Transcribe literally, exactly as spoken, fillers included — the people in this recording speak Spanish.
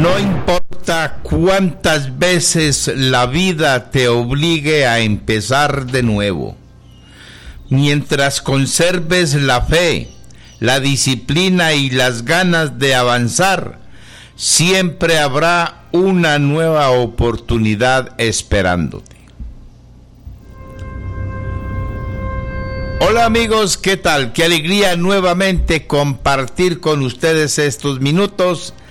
No importa cuántas veces la vida te obligue a empezar de nuevo, mientras conserves la fe, la disciplina y las ganas de avanzar, siempre habrá una nueva oportunidad esperándote. Hola amigos, ¿qué tal? Qué alegría nuevamente compartir con ustedes estos minutos